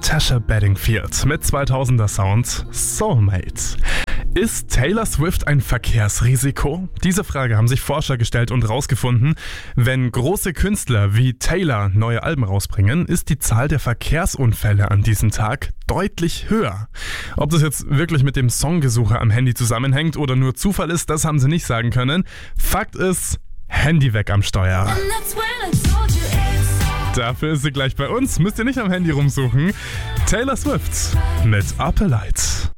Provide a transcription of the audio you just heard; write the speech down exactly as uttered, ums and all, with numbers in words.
Tasha Bedingfield mit zweitausender Sound Soulmate. Ist Taylor Swift ein Verkehrsrisiko? Diese Frage haben sich Forscher gestellt und rausgefunden, wenn große Künstler wie Taylor neue Alben rausbringen, ist die Zahl der Verkehrsunfälle an diesem Tag deutlich höher. Ob das jetzt wirklich mit dem Songgesuche am Handy zusammenhängt oder nur Zufall ist, das haben sie nicht sagen können. Fakt ist, Handy weg am Steuer. Dafür ist sie gleich bei uns. Müsst ihr nicht am Handy rumsuchen. Taylor Swift mit Upper Light.